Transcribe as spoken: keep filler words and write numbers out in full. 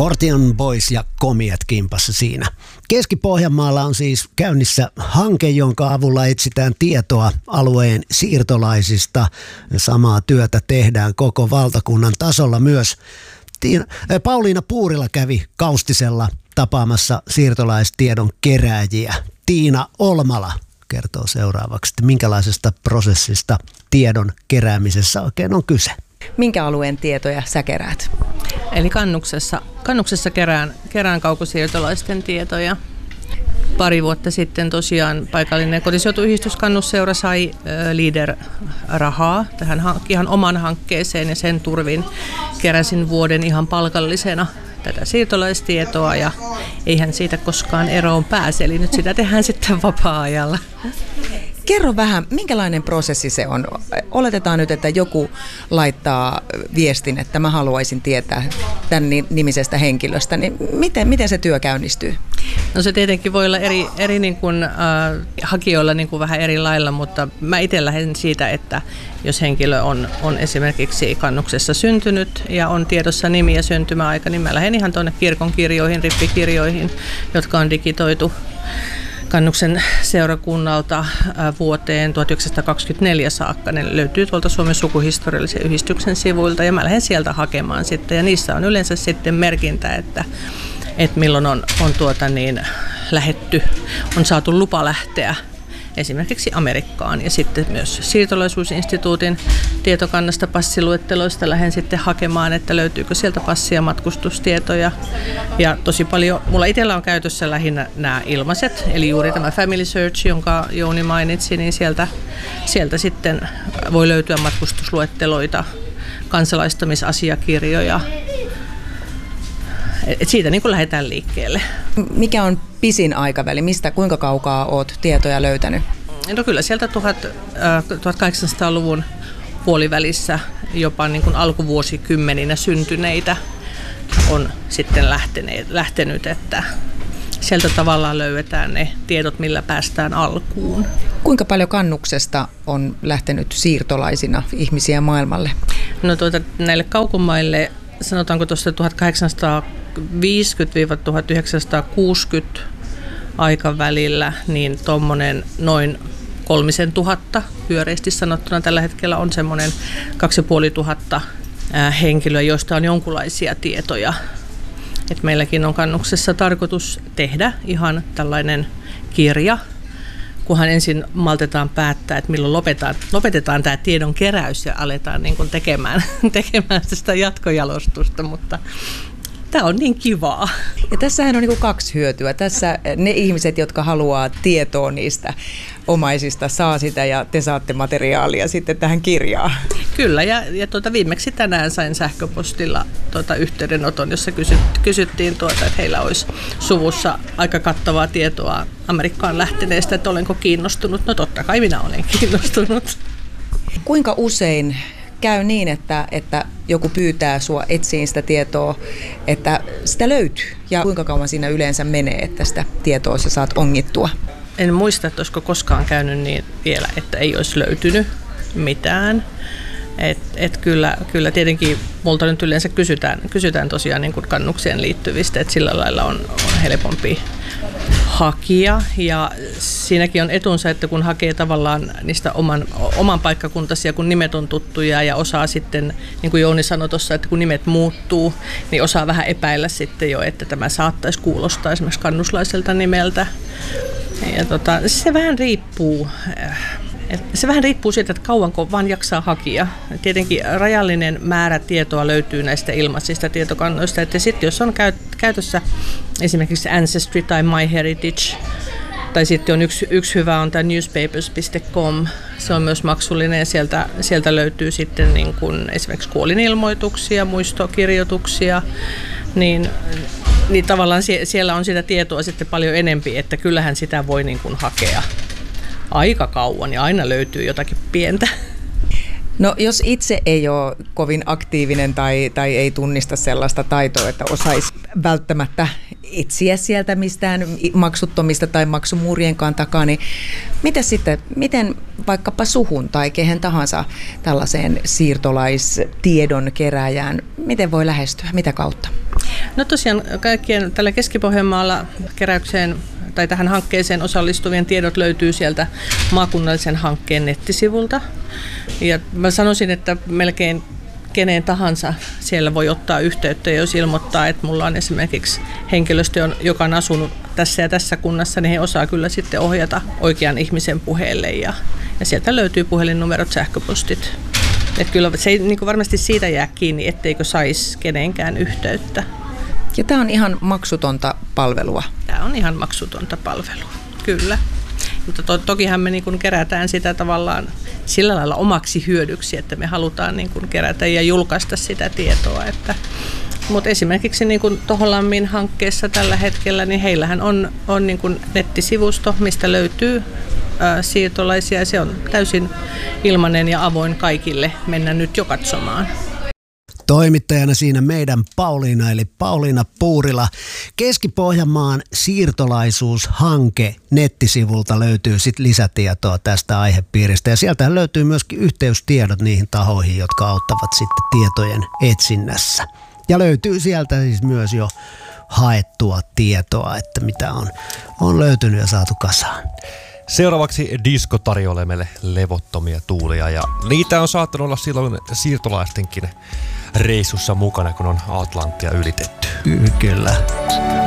Fortion Boys ja Komiat kimpassa siinä. Keski-Pohjanmaalla on siis käynnissä hanke, jonka avulla etsitään tietoa alueen siirtolaisista. Samaa työtä tehdään koko valtakunnan tasolla myös. Pauliina Puurila kävi Kaustisella tapaamassa siirtolaistiedon kerääjiä. Tiina Olmala kertoo seuraavaksi, että minkälaisesta prosessista tiedon keräämisessä oikein on kyse. Minkä alueen tietoja sä keräät? Eli Kannuksessa, Kannuksessa kerään, kerään kaukosiirtolaisten tietoja. Pari vuotta sitten tosiaan paikallinen kotiseutuyhdistys Kannusseura sai äh, Leader-rahaa tähän ihan oman hankkeeseen ja sen turvin keräsin vuoden ihan palkallisena tätä siirtolaistietoa ja eihän siitä koskaan eroon pääse, eli nyt sitä tehdään sitten vapaa-ajalla. Kerro vähän, minkälainen prosessi se on? Oletetaan nyt, että joku laittaa viestin, että mä haluaisin tietää tämän nimisestä henkilöstä, niin miten, miten se työ käynnistyy? No se tietenkin voi olla eri, eri niin kuin, äh, hakijoilla niin kuin vähän eri lailla, mutta mä itse lähden siitä, että jos henkilö on, on esimerkiksi Kannuksessa syntynyt ja on tiedossa nimi ja syntymäaika, niin mä lähden ihan tuonne kirkon kirjoihin, rippikirjoihin, jotka on digitoitu Kannuksen seurakunnalta vuoteen tuhatyhdeksänsataakaksikymmentäneljä saakka. Ne löytyy tuolta Suomen sukuhistoriallisen yhdistyksen sivuilta ja mä lähden sieltä hakemaan sitten. Ja niissä on yleensä sitten merkintä, että, että milloin on, on tuota niin, lähetty, on saatu lupa lähteä esimerkiksi Amerikkaan ja sitten myös siirtolaisuusinstituutin tietokannasta passiluetteloista lähden sitten hakemaan, että löytyykö sieltä passia, matkustustietoja. Ja tosi paljon, mulla itsellä on käytössä lähinnä nämä ilmaiset, eli juuri tämä Family Search, jonka Jouni mainitsi, niin sieltä, sieltä sitten voi löytyä matkustusluetteloita, kansalaistamisasiakirjoja. Et siitä niin kuin lähdetään liikkeelle. Mikä on pisin aikaväli? Mistä, kuinka kaukaa olet tietoja löytänyt? No kyllä sieltä tuhatkahdeksansataaluvun puolivälissä jopa niin kuin alkuvuosikymmeninä syntyneitä on sitten lähteneet, lähtenyt, että sieltä tavallaan löydetään ne tiedot, millä päästään alkuun. Kuinka paljon Kannuksesta on lähtenyt siirtolaisina ihmisiä maailmalle? No tuota, näille kaukomaille sanotaanko tuosta tuhatkahdeksansataaviisikymmentä - tuhatyhdeksänsataakuusikymmentä aikavälillä, niin tuommoinen noin kolmisen tuhatta pyöreästi sanottuna tällä hetkellä on semmoinen kaksi ja puoli tuhatta henkilöä, joista on jonkunlaisia tietoja. Et meilläkin on Kannuksessa tarkoitus tehdä ihan tällainen kirja, kunhan ensin maltetaan päättää, että milloin lopetetaan, lopetetaan tämä tiedon keräys ja aletaan niin kuin tekemään, tekemään sitä jatkojalostusta, mutta tämä on niin kivaa. Ja tässähän on niin kuin kaksi hyötyä. Tässä ne ihmiset, jotka haluaa tietoa niistä omaisista, saa sitä ja te saatte materiaalia sitten tähän kirjaan. Kyllä, ja, ja tuota, viimeksi tänään sain sähköpostilla tuota, yhteydenoton, jossa kysyt, kysyttiin, tuota, että heillä olisi suvussa aika kattavaa tietoa Amerikkaan lähteneestä, että olenko kiinnostunut. No totta kai minä olen kiinnostunut. Kuinka usein käy niin, että, että joku pyytää sua etsiin sitä tietoa, että sitä löytyy? Ja kuinka kauan siinä yleensä menee, että sitä tietoa sä saat ongittua? En muista, että olisiko koskaan käynyt niin vielä, että ei olisi löytynyt mitään. Et, et kyllä, kyllä tietenkin multa nyt yleensä kysytään, kysytään tosiaan niin kuin Kannukseen liittyvistä, että sillä lailla on, on helpompi hakia. Ja siinäkin on etunsa, että kun hakee tavallaan niistä oman, oman paikkakuntaisia, kun nimet on tuttuja ja osaa sitten, niin kuin Jouni sanoi tuossa, että kun nimet muuttuu, niin osaa vähän epäillä sitten jo, että tämä saattaisi kuulostaa esimerkiksi kannuslaiselta nimeltä. Ja tota, se vähän riippuu. Se vähän riippuu siitä, että kauanko vaan jaksaa hakia. Tietenkin rajallinen määrä tietoa löytyy näistä ilmaisista tietokannoista. Että sitten jos on käytössä esimerkiksi Ancestry tai MyHeritage, tai sitten on yksi, yksi hyvä on tämä newspapers piste com. Se on myös maksullinen ja sieltä, sieltä löytyy sitten niin kuin esimerkiksi kuolinilmoituksia, muistokirjoituksia, niin niin tavallaan siellä on sitä tietoa sitten paljon enempi, että kyllähän sitä voi niin kuin hakea aika kauan ja aina löytyy jotakin pientä. No jos itse ei ole kovin aktiivinen tai, tai ei tunnista sellaista taitoa, että osaisi välttämättä etsiä sieltä mistään maksuttomista tai maksumuurienkaan takaa, niin miten sitten, miten vaikkapa suhun tai kehen tahansa tällaiseen siirtolaistiedon kerääjään, miten voi lähestyä, mitä kautta? No tosiaan kaikkien tällä Keski-Pohjanmaalla keräykseen tai tähän hankkeeseen osallistuvien tiedot löytyy sieltä maakunnallisen hankkeen nettisivulta. Ja mä sanoisin, että melkein keneen tahansa siellä voi ottaa yhteyttä, ja jos ilmoittaa, että mulla on esimerkiksi henkilöstö, joka on asunut tässä ja tässä kunnassa, niin he osaa kyllä sitten ohjata oikean ihmisen puheelle, ja, ja sieltä löytyy puhelinnumerot, sähköpostit. Että kyllä se ei niin kuin varmasti siitä jää kiinni, etteikö saisi kenenkään yhteyttä. Ja tämä on ihan maksutonta palvelua. Tämä on ihan maksutonta palvelua, kyllä. Mutta to, tokihan me niin kuin kerätään sitä tavallaan sillä lailla omaksi hyödyksi, että me halutaan niin kuin kerätä ja julkaista sitä tietoa. Että, mutta esimerkiksi niin kuin Toholammin hankkeessa tällä hetkellä, niin heillähän on, on niin kuin nettisivusto, mistä löytyy ää, siirtolaisia, ja se on täysin ilmainen ja avoin kaikille mennä nyt jo katsomaan. Toimittajana siinä meidän Pauliina, eli Pauliina Puurila. Keski-Pohjanmaan siirtolaisuushanke nettisivulta löytyy sit lisätietoa tästä aihepiiristä, ja sieltä löytyy myöskin yhteystiedot niihin tahoihin, jotka auttavat sitten tietojen etsinnässä. Ja löytyy sieltä siis myös jo haettua tietoa, että mitä on, on löytynyt ja saatu kasaan. Seuraavaksi disko tarjoilee meille levottomia tuulia, ja niitä on saattanut olla silloin siirtolaistenkin reissussa mukana, kun on Atlanttia ylitetty. Kyllä.